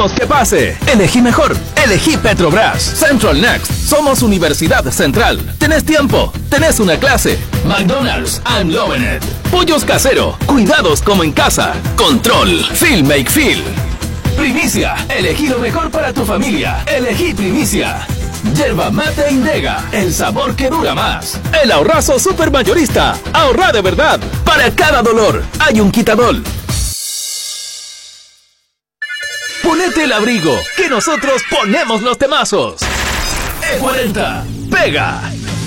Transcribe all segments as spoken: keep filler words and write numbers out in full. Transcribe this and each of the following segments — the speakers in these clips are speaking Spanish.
dejamos que pase. Elegí mejor. Elegí Petrobras. Central Next. Somos Universidad Central. Tenés tiempo. Tenés una clase. McDonald's. I'm loving it. Pollos Casero. Cuidados como en casa. Control. Feel make feel. Primicia. Elegí lo mejor para tu familia. Elegí Primicia. Yerba Mate Indega, el sabor que dura más. El ahorrazo supermayorista. Ahorra de verdad. Para cada dolor hay un quitadol. Ponete el abrigo, que nosotros ponemos los temazos. E cuarenta, pega.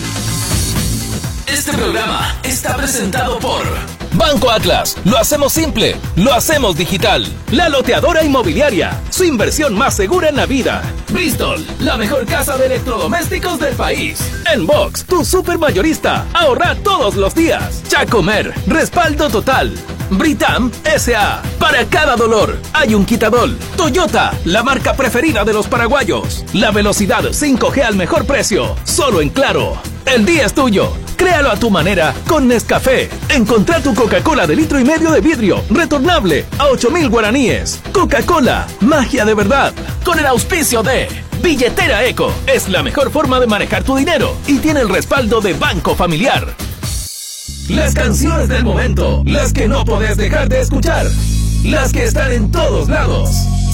Este programa está presentado por Banco Atlas. Lo hacemos simple, lo hacemos digital. La Loteadora Inmobiliaria, su inversión más segura en la vida. Bristol, la mejor casa de electrodomésticos del país. Enbox, tu supermayorista. Ahorra todos los días. Chacomer, respaldo total. Britam S A, para cada dolor hay un quitadol. Toyota, la marca preferida de los paraguayos. La velocidad cinco G al mejor precio, solo en Claro. El día es tuyo, créalo a tu manera con Nescafé. Encontrá tu Coca-Cola de litro y medio de vidrio, retornable, a ocho mil guaraníes. Coca-Cola, magia de verdad. Con el auspicio de Billetera Eco, es la mejor forma de manejar tu dinero y tiene el respaldo de Banco Familiar. Las canciones del momento, las que no podés dejar de escuchar, las que están en todos lados.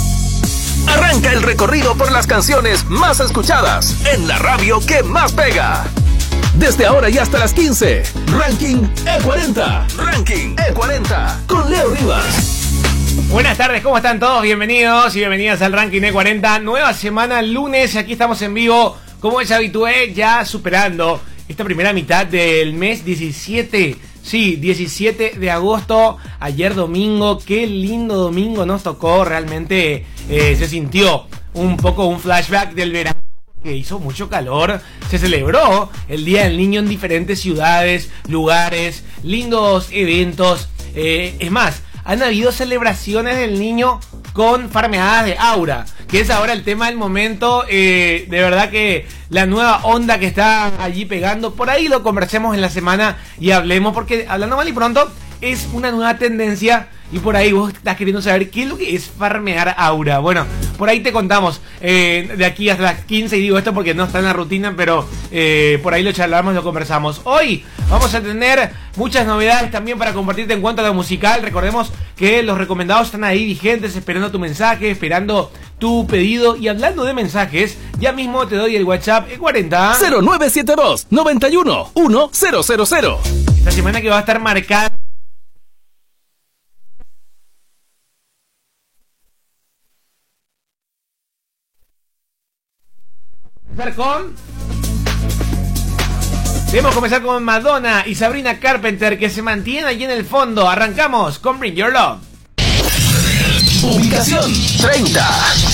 Arranca el recorrido por las canciones más escuchadas en la radio que más pega. Desde ahora y hasta las quince, Ranking E cuarenta. Ranking E cuarenta con Leo Rivas. Buenas tardes, ¿cómo están todos? Bienvenidos y bienvenidas al Ranking E cuarenta. Nueva semana, lunes, aquí estamos en vivo, como es habitué, ya superando esta primera mitad del mes diecisiete, sí, diecisiete de agosto, ayer domingo, qué lindo domingo nos tocó, realmente eh, se sintió un poco un flashback del verano, que hizo mucho calor, se celebró el Día del Niño en diferentes ciudades, lugares, lindos eventos, eh, es más, han habido celebraciones del niño con farmeadas de aura, que es ahora el tema del momento, eh, de verdad que la nueva onda que está allí pegando, por ahí lo conversemos en la semana y hablemos, porque hablando mal y pronto, es una nueva tendencia y por ahí vos estás queriendo saber qué es lo que es farmear aura. Bueno, por ahí te contamos eh, de aquí hasta las quince, y digo esto porque no está en la rutina, pero eh, por ahí lo charlamos, lo conversamos. Hoy vamos a tener muchas novedades también para compartirte en cuanto a lo musical. Recordemos que los recomendados están ahí vigentes, esperando tu mensaje, esperando tu pedido. Y hablando de mensajes, ya mismo te doy el WhatsApp E cuarenta cero nueve siete dos, noventa y uno, uno cero cero cero. Esta semana que va a estar marcada con... Debemos comenzar con Madonna y Sabrina Carpenter, que se mantiene allí en el fondo. Arrancamos con Bring Your Love. Ubicación treinta.